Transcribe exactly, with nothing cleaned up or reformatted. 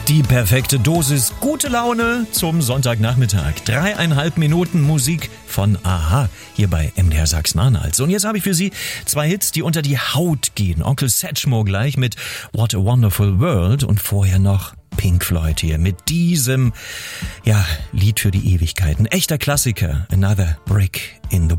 Die perfekte Dosis gute Laune zum Sonntagnachmittag. Dreieinhalb Minuten Musik von Aha hier bei M D R Sachsen-Anhalt. Und jetzt habe ich für Sie zwei Hits, die unter die Haut gehen. Onkel Satchmo gleich mit What a Wonderful World und vorher noch Pink Floyd hier mit diesem, ja, Lied für die Ewigkeit. Ein echter Klassiker. Another Brick in the